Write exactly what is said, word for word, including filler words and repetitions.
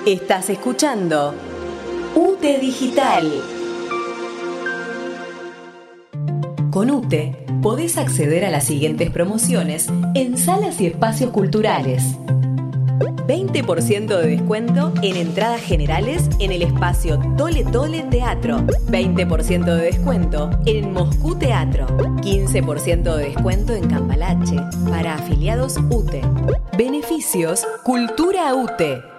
Estás escuchando UTE Digital. Con UTE podés acceder a las siguientes promociones en salas y espacios culturales. veinte por ciento de descuento en entradas generales en el espacio Tole Tole Teatro. veinte por ciento de descuento en Moscú Teatro. quince por ciento de descuento en Cambalache para afiliados UTE. Beneficios Cultura UTE.